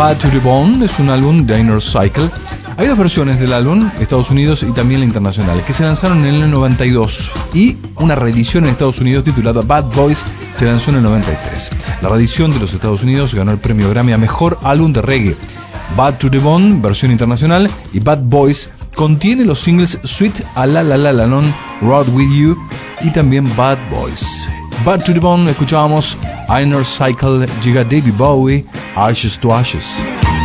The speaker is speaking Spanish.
Bad to the Bone es un álbum de Inner Cycle. Hay dos versiones del álbum, Estados Unidos y también la internacional, que se lanzaron en el 92, y una reedición en Estados Unidos titulada Bad Boys se lanzó en el 93. La reedición de los Estados Unidos ganó el premio Grammy a Mejor Álbum de Reggae. Bad to the Bone, versión internacional, y Bad Boys contiene los singles Sweet a la la la la non, Ride With You y también Bad Boys. Bad to the Bone escuchábamos Inner Cycle, llega David Bowie, Ashes to Ashes.